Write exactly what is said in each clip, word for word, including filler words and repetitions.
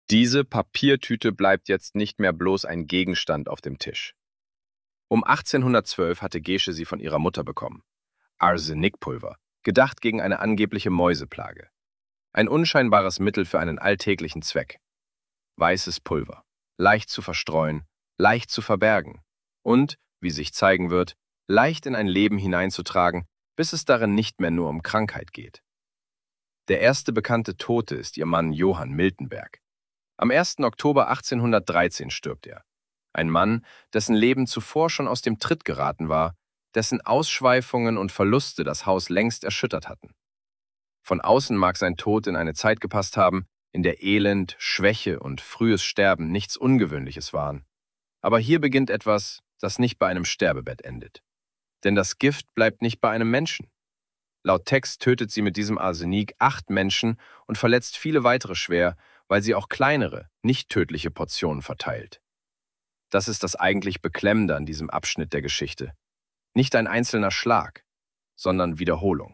Diese Papiertüte bleibt jetzt nicht mehr bloß ein Gegenstand auf dem Tisch. Um achtzehnhundertzwölf hatte Gesche sie von ihrer Mutter bekommen. Arsenikpulver, gedacht gegen eine angebliche Mäuseplage. Ein unscheinbares Mittel für einen alltäglichen Zweck. Weißes Pulver, leicht zu verstreuen, leicht zu verbergen und, wie sich zeigen wird, leicht in ein Leben hineinzutragen, bis es darin nicht mehr nur um Krankheit geht. Der erste bekannte Tote ist ihr Mann Johann Miltenberg. Am ersten Oktober achtzehnhundertdreizehn stirbt er. Ein Mann, dessen Leben zuvor schon aus dem Tritt geraten war, dessen Ausschweifungen und Verluste das Haus längst erschüttert hatten. Von außen mag sein Tod in eine Zeit gepasst haben, in der Elend, Schwäche und frühes Sterben nichts Ungewöhnliches waren. Aber hier beginnt etwas, das nicht bei einem Sterbebett endet. Denn das Gift bleibt nicht bei einem Menschen. Laut Text tötet sie mit diesem Arsenik acht Menschen und verletzt viele weitere schwer, weil sie auch kleinere, nicht tödliche Portionen verteilt. Das ist das eigentlich Beklemmende an diesem Abschnitt der Geschichte. Nicht ein einzelner Schlag, sondern Wiederholung.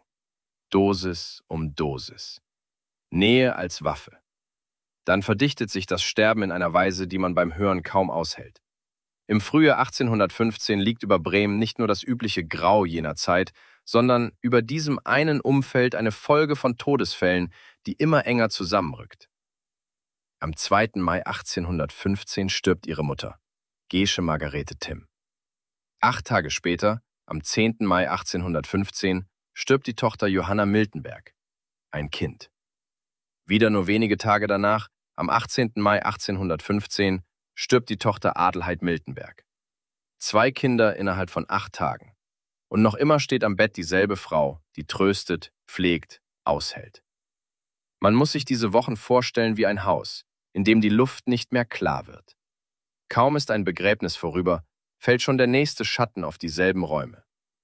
Dosis um Dosis. Nähe als Waffe. Dann verdichtet sich das Sterben in einer Weise, die man beim Hören kaum aushält. Im Frühjahr achtzehnhundertfünfzehn liegt über Bremen nicht nur das übliche Grau jener Zeit, sondern über diesem einen Umfeld eine Folge von Todesfällen, die immer enger zusammenrückt. Am zweiten Mai achtzehnhundertfünfzehn stirbt ihre Mutter, Gesche Margarete Timm. Acht Tage später, am zehnten Mai achtzehnhundertfünfzehn, stirbt die Tochter Johanna Miltenberg, ein Kind. Wieder nur wenige Tage danach, am achtzehnten Mai achtzehnhundertfünfzehn, stirbt die Tochter Adelheid Miltenberg. Zwei Kinder innerhalb von acht Tagen. Und noch immer steht am Bett dieselbe Frau, die tröstet, pflegt, aushält. Man muss sich diese Wochen vorstellen wie ein Haus, in dem die Luft nicht mehr klar wird. Kaum ist ein Begräbnis vorüber, fällt schon der nächste Schatten auf dieselben Räume.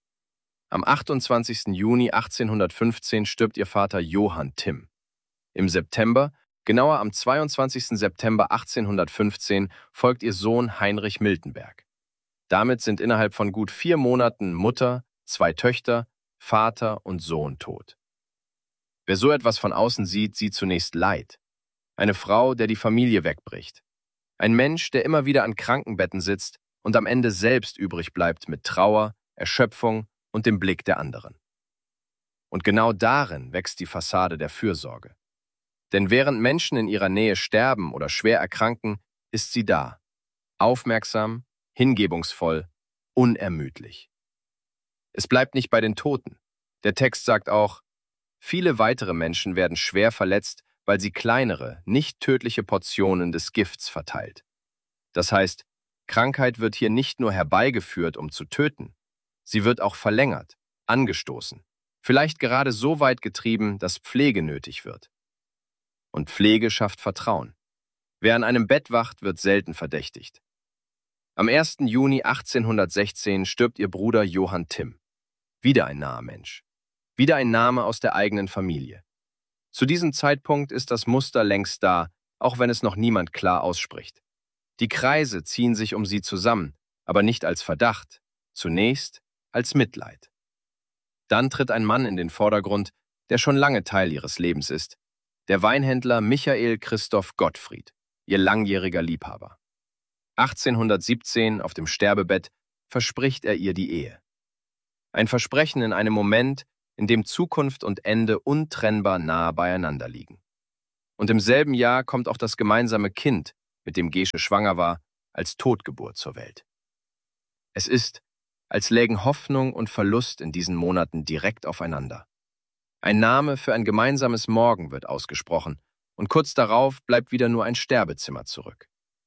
Am achtundzwanzigsten Juni achtzehnhundertfünfzehn stirbt ihr Vater Johann Timm. Im September, genauer am zweiundzwanzigsten September achtzehnhundertfünfzehn, folgt ihr Sohn Heinrich Miltenberg. Damit sind innerhalb von gut vier Monaten Mutter, zwei Töchter, Vater und Sohn tot. Wer so etwas von außen sieht, sieht zunächst Leid. Eine Frau, der die Familie wegbricht. Ein Mensch, der immer wieder an Krankenbetten sitzt und am Ende selbst übrig bleibt mit Trauer, Erschöpfung und dem Blick der anderen. Und genau darin wächst die Fassade der Fürsorge. Denn während Menschen in ihrer Nähe sterben oder schwer erkranken, ist sie da. Aufmerksam, hingebungsvoll, unermüdlich. Es bleibt nicht bei den Toten. Der Text sagt auch, viele weitere Menschen werden schwer verletzt, weil sie kleinere, nicht tödliche Portionen des Gifts verteilt. Das heißt, Krankheit wird hier nicht nur herbeigeführt, um zu töten. Sie wird auch verlängert, angestoßen, vielleicht gerade so weit getrieben, dass Pflege nötig wird. Und Pflege schafft Vertrauen. Wer an einem Bett wacht, wird selten verdächtigt. Am ersten Juni achtzehnhundertsechzehn stirbt ihr Bruder Johann Timm. Wieder ein naher Mensch. Wieder ein Name aus der eigenen Familie. Zu diesem Zeitpunkt ist das Muster längst da, auch wenn es noch niemand klar ausspricht. Die Kreise ziehen sich um sie zusammen, aber nicht als Verdacht, zunächst als Mitleid. Dann tritt ein Mann in den Vordergrund, der schon lange Teil ihres Lebens ist, der Weinhändler Michael Christoph Gottfried, ihr langjähriger Liebhaber. achtzehnhundertsiebzehn, auf dem Sterbebett, verspricht er ihr die Ehe. Ein Versprechen in einem Moment, in dem Zukunft und Ende untrennbar nahe beieinander liegen. Und im selben Jahr kommt auch das gemeinsame Kind, mit dem Gesche schwanger war, als Totgeburt zur Welt. Es ist, als lägen Hoffnung und Verlust in diesen Monaten direkt aufeinander. Ein Name für ein gemeinsames Morgen wird ausgesprochen und kurz darauf bleibt wieder nur ein Sterbezimmer zurück.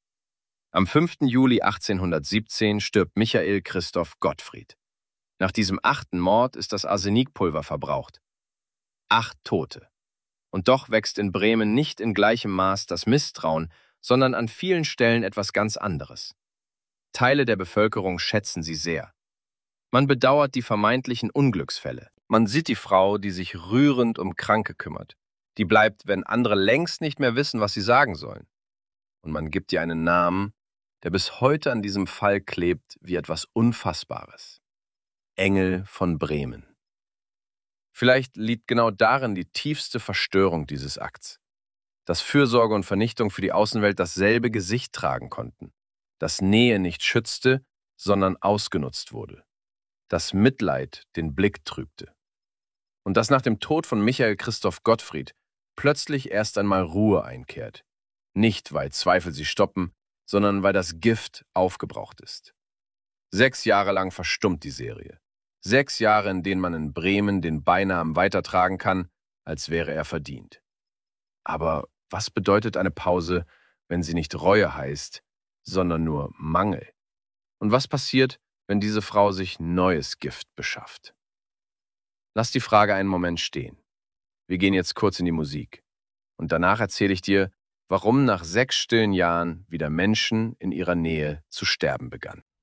Am fünften Juli achtzehnhundertsiebzehn stirbt Michael Christoph Gottfried. Nach diesem achten Mord ist das Arsenikpulver verbraucht. Acht Tote. Und doch wächst in Bremen nicht in gleichem Maß das Misstrauen, sondern an vielen Stellen etwas ganz anderes. Teile der Bevölkerung schätzen sie sehr. Man bedauert die vermeintlichen Unglücksfälle. Man sieht die Frau, die sich rührend um Kranke kümmert. Die bleibt, wenn andere längst nicht mehr wissen, was sie sagen sollen. Und man gibt ihr einen Namen, der bis heute an diesem Fall klebt wie etwas Unfassbares. Engel von Bremen. Vielleicht liegt genau darin die tiefste Verstörung dieses Akts. dass Fürsorge und Vernichtung für die Außenwelt dasselbe Gesicht tragen konnten, dass Nähe nicht schützte, sondern ausgenutzt wurde, dass Mitleid den Blick trübte. Und dass nach dem Tod von Michael Christoph Gottfried plötzlich erst einmal Ruhe einkehrt. Nicht, weil Zweifel sie stoppen, sondern weil das Gift aufgebraucht ist. Sechs Jahre lang verstummt die Serie. Sechs Jahre, in denen man in Bremen den Beinamen weitertragen kann, als wäre er verdient. Aber was bedeutet eine Pause, wenn sie nicht Reue heißt, sondern nur Mangel? Und was passiert, wenn diese Frau sich neues Gift beschafft? Lass die Frage einen Moment stehen. Wir gehen jetzt kurz in die Musik. Und danach erzähle ich dir, warum nach sechs stillen Jahren wieder Menschen in ihrer Nähe zu sterben begannen.